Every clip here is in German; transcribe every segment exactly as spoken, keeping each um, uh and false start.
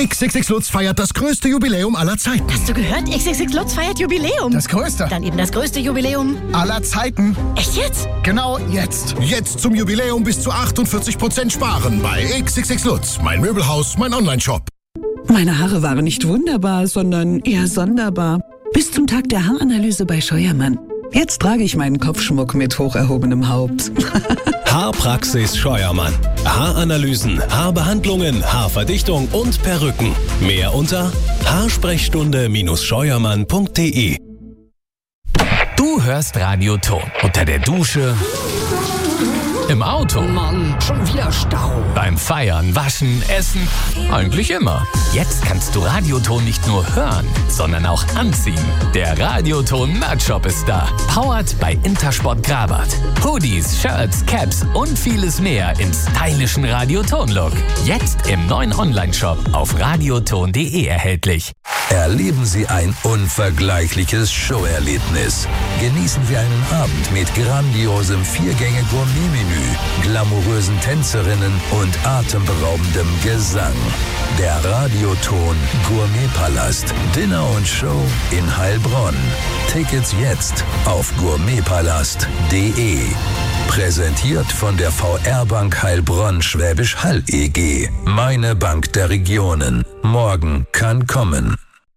X X X Lutz feiert das größte Jubiläum aller Zeiten. Hast du gehört? X X X Lutz feiert Jubiläum. Das größte? Dann eben das größte Jubiläum aller Zeiten. Echt jetzt? Genau jetzt. Jetzt zum Jubiläum bis zu achtundvierzig Prozent sparen bei X X X Lutz. Mein Möbelhaus, mein Online-Shop. Meine Haare waren nicht wunderbar, sondern eher sonderbar. Bis zum Tag der Haaranalyse bei Scheuermann. Jetzt trage ich meinen Kopfschmuck mit hoch erhobenem Haupt. Haarpraxis Scheuermann. Haaranalysen, Haarbehandlungen, Haarverdichtung und Perücken. Mehr unter haarsprechstunde Scheuermann punkt de. Du hörst Radio Ton. Unter der Dusche, im Auto, Mann, schon wieder Stau. beim Feiern, Waschen, Essen, eigentlich immer. Jetzt kannst du Radioton nicht nur hören, sondern auch anziehen. Der Radioton Merch-Shop ist da. Powered bei Intersport Grabart. Hoodies, Shirts, Caps und vieles mehr im stylischen Radioton-Look. Jetzt im neuen Online-Shop auf radioton punkt de erhältlich. Erleben Sie ein unvergleichliches Showerlebnis. Genießen Sie einen Abend mit grandiosem Viergänge-Gourmet-Menü, glamourösen Tänzerinnen und atemberaubendem Gesang. Der Radioton Gourmetpalast. Dinner und Show in Heilbronn. Tickets jetzt auf gourmetpalast punkt de. Präsentiert von der V R-Bank Heilbronn Schwäbisch Hall E G. Meine Bank der Regionen. Morgen kann kommen.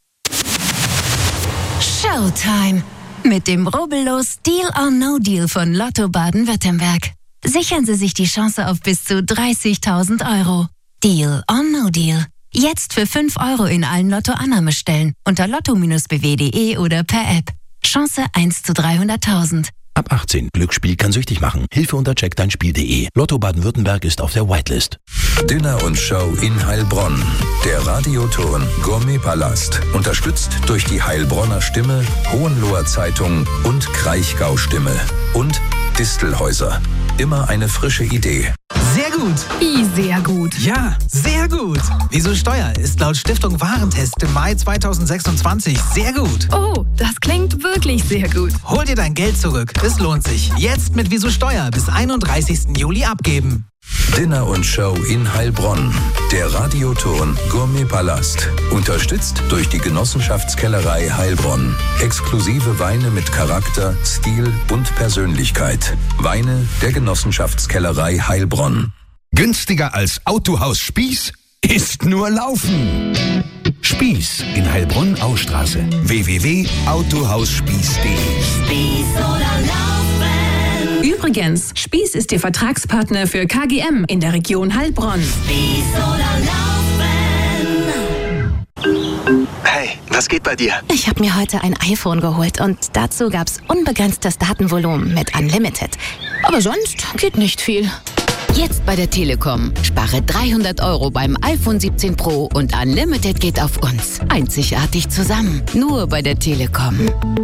Showtime. Mit dem rubbellos Deal or No Deal von Lotto Baden-Württemberg. Sichern Sie sich die Chance auf bis zu dreißigtausend Euro. Deal or No Deal. Jetzt für fünf Euro in allen Lotto-Annahmestellen unter lotto Bindestrich b w punkt de oder per App. Chance eins zu dreihunderttausend. Ab achtzehn. Glücksspiel kann süchtig machen. Hilfe unter check dein Spiel punkt de. Lotto Baden-Württemberg ist auf der Whitelist. Dinner und Show in Heilbronn. Der Radioton Gourmetpalast. Unterstützt durch die Heilbronner Stimme, Hohenloher Zeitung und Kraichgau Stimme. Und Distelhäuser. Immer eine frische Idee. Sehr gut. Wie sehr gut? Ja, sehr gut. Wieso Steuer ist laut Stiftung Warentest im Mai zweitausendsechsundzwanzig sehr gut. Oh, das klingt wirklich sehr gut. Hol dir dein Geld zurück. Es lohnt sich. Jetzt mit Wieso Steuer bis einunddreißigsten Juli abgeben. Dinner und Show in Heilbronn. Der Radioton Gourmetpalast. Unterstützt durch die Genossenschaftskellerei Heilbronn. Exklusive Weine mit Charakter, Stil und Persönlichkeit. Weine der Genossenschaftskellerei Heilbronn. Günstiger als Autohaus Spieß ist nur Laufen. Spieß in Heilbronn-Austraße. w w w punkt autohausspieß punkt de. Spieß oder Laufen. Übrigens, Spieß ist Ihr Vertragspartner für K G M in der Region Heilbronn. Spieß oder Laufen. Hey, was geht bei dir? Ich habe mir heute ein iPhone geholt und dazu gab's unbegrenztes Datenvolumen mit Unlimited. Aber sonst geht nicht viel. Jetzt bei der Telekom. Spare dreihundert Euro beim iPhone siebzehn Pro und Unlimited geht auf uns. Einzigartig zusammen. Nur bei der Telekom.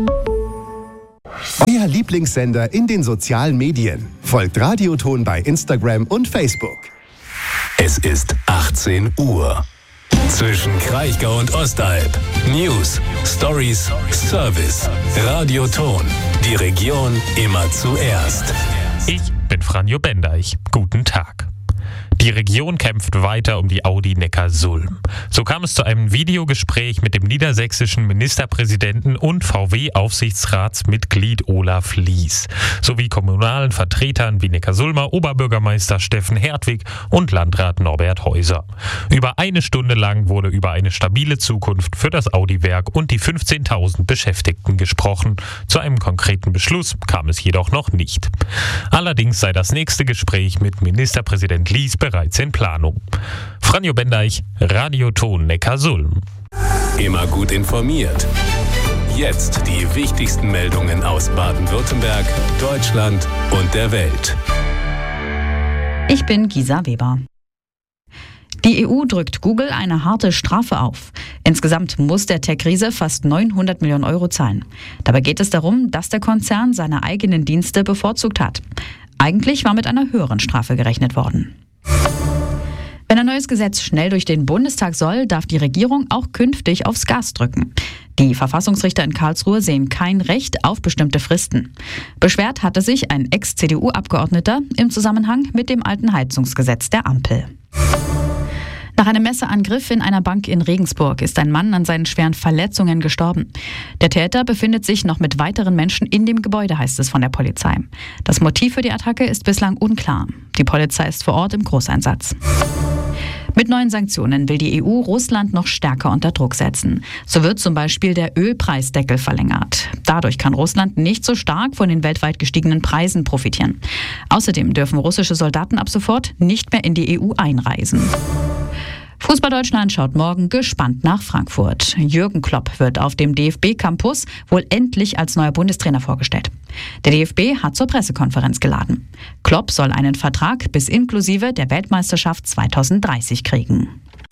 Euer Lieblingssender in den sozialen Medien. Folgt Radioton bei Instagram und Facebook. Es ist achtzehn Uhr. Zwischen Kraichgau und Ostalb. News, Stories, Service. Radioton. Die Region immer zuerst. Ich bin Franjo Bendeich. Guten Tag. Die Region kämpft weiter um die Audi Neckarsulm. So kam es zu einem Videogespräch mit dem niedersächsischen Ministerpräsidenten und V W-Aufsichtsratsmitglied Olaf Lies sowie kommunalen Vertretern wie Neckarsulmer Oberbürgermeister Steffen Hertwig und Landrat Norbert Häuser. Über eine Stunde lang wurde über eine stabile Zukunft für das Audi-Werk und die fünfzehntausend Beschäftigten gesprochen. Zu einem konkreten Beschluss kam es jedoch noch nicht. Allerdings sei das nächste Gespräch mit Ministerpräsident Lies bereits in Planung. Franjo Bendeich, Radioton Neckarsulm. Immer gut informiert. Jetzt die wichtigsten Meldungen aus Baden-Württemberg, Deutschland und der Welt. Ich bin Gisa Weber. Die E U drückt Google eine harte Strafe auf. Insgesamt muss der Tech-Riese fast neunhundert Millionen Euro zahlen. Dabei geht es darum, dass der Konzern seine eigenen Dienste bevorzugt hat. Eigentlich war mit einer höheren Strafe gerechnet worden. Wenn ein neues Gesetz schnell durch den Bundestag soll, darf die Regierung auch künftig aufs Gas drücken. Die Verfassungsrichter in Karlsruhe sehen kein Recht auf bestimmte Fristen. Beschwert hatte sich ein Ex-C D U-Abgeordneter im Zusammenhang mit dem alten Heizungsgesetz der Ampel. Nach einem Messerangriff in einer Bank in Regensburg ist ein Mann an seinen schweren Verletzungen gestorben. Der Täter befindet sich noch mit weiteren Menschen in dem Gebäude, heißt es von der Polizei. Das Motiv für die Attacke ist bislang unklar. Die Polizei ist vor Ort im Großeinsatz. Mit neuen Sanktionen will die E U Russland noch stärker unter Druck setzen. So wird zum Beispiel der Ölpreisdeckel verlängert. Dadurch kann Russland nicht so stark von den weltweit gestiegenen Preisen profitieren. Außerdem dürfen russische Soldaten ab sofort nicht mehr in die E U einreisen. Fußball Deutschland schaut morgen gespannt nach Frankfurt. Jürgen Klopp wird auf dem D F B-Campus wohl endlich als neuer Bundestrainer vorgestellt. Der D F B hat zur Pressekonferenz geladen. Klopp soll einen Vertrag bis inklusive der Weltmeisterschaft zwanzig dreißig kriegen.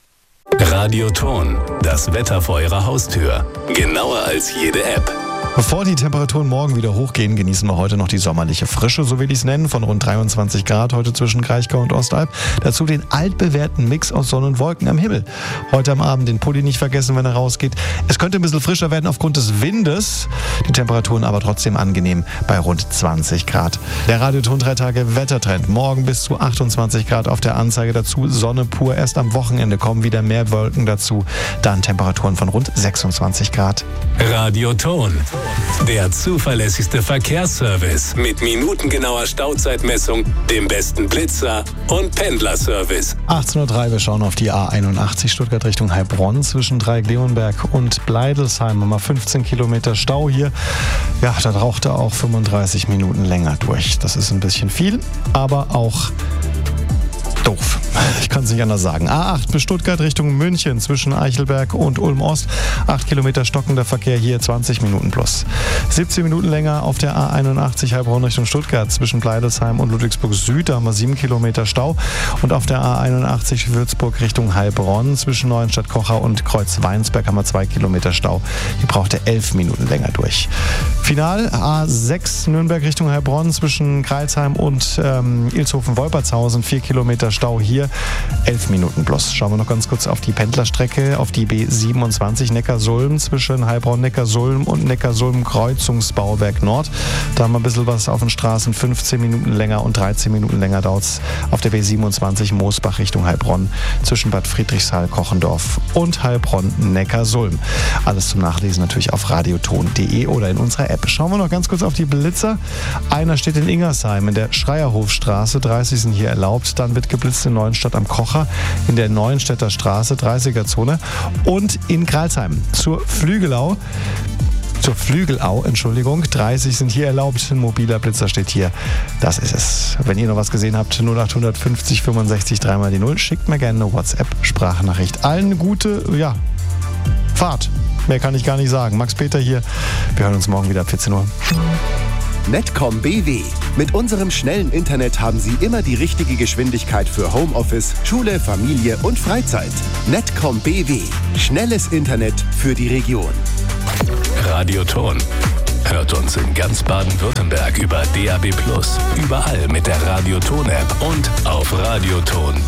Radioton, das Wetter vor Ihrer Haustür. Genauer als jede App. Bevor die Temperaturen morgen wieder hochgehen, genießen wir heute noch die sommerliche Frische, so will ich es nennen, von rund dreiundzwanzig Grad heute zwischen Kraichgau und Ostalb. Dazu den altbewährten Mix aus Sonne und Wolken am Himmel. Heute am Abend den Pulli nicht vergessen, wenn er rausgeht. Es könnte ein bisschen frischer werden aufgrund des Windes, die Temperaturen aber trotzdem angenehm bei rund zwanzig Grad. Der Radioton drei Tage Wettertrend. Morgen bis zu achtundzwanzig Grad auf der Anzeige, dazu Sonne pur. Erst am Wochenende kommen wieder mehr Wolken dazu. Dann Temperaturen von rund sechsundzwanzig Grad. Radioton, der zuverlässigste Verkehrsservice mit minutengenauer Stauzeitmessung, dem besten Blitzer und Pendlerservice. achtzehn Uhr drei, wir schauen auf die A einundachtzig Stuttgart Richtung Heilbronn zwischen Dreieck-Leonberg und Bleidelsheim. Haben wir fünfzehn Kilometer Stau hier. Ja, da braucht er auch fünfunddreißig Minuten länger durch. Das ist ein bisschen viel, aber auch doof. Ich kann es nicht anders sagen. A acht bis Stuttgart Richtung München zwischen Eichelberg und Ulm-Ost. acht Kilometer stockender Verkehr hier, zwanzig Minuten plus. siebzehn Minuten länger auf der A einundachtzig Heilbronn Richtung Stuttgart zwischen Bleidelsheim und Ludwigsburg Süd. Da haben wir sieben Kilometer Stau. Und auf der A einundachtzig Würzburg Richtung Heilbronn zwischen Neuenstadt-Kocher und Kreuz-Weinsberg haben wir zwei Kilometer Stau. Die braucht er elf Minuten länger durch. Final A sechs Nürnberg Richtung Heilbronn zwischen Kreilsheim und ähm, Ilshofen-Wolpertshausen. vier Kilometer Stau hier, elf Minuten plus. Schauen wir noch ganz kurz auf die Pendlerstrecke, auf die B siebenundzwanzig Neckarsulm zwischen Heilbronn-Neckarsulm und Neckarsulm-Kreuzungsbauwerk Nord. Da haben wir ein bisschen was auf den Straßen, fünfzehn Minuten länger und dreizehn Minuten länger dauert es auf der B siebenundzwanzig Moosbach Richtung Heilbronn zwischen Bad Friedrichshall, Kochendorf und Heilbronn-Neckarsulm. Alles zum Nachlesen natürlich auf radioton punkt de oder in unserer App. Schauen wir noch ganz kurz auf die Blitzer. Einer steht in Ingersheim in der Schreierhofstraße, dreißig sind hier erlaubt. Dann wird geblitzt in Neuenstadt am Kocher, in der Neuenstädter Straße, dreißiger-Zone und in Kralsheim zur Flügelau. Zur Flügelau, Entschuldigung, dreißig sind hier erlaubt. Ein mobiler Blitzer steht hier. Das ist es. Wenn ihr noch was gesehen habt, null acht fünfzig fünfundsechzig dreimal die null. Schickt mir gerne eine WhatsApp-Sprachnachricht. Allen eine gute, ja, Fahrt. Mehr kann ich gar nicht sagen. Max Peter hier. Wir hören uns morgen wieder ab vierzehn Uhr. Netcom B W. Mit unserem schnellen Internet haben Sie immer die richtige Geschwindigkeit für Homeoffice, Schule, Familie und Freizeit. Netcom B W. Schnelles Internet für die Region. Radioton. Hört uns in ganz Baden-Württemberg über D A B plus, überall mit der Radioton-App und auf radioton punkt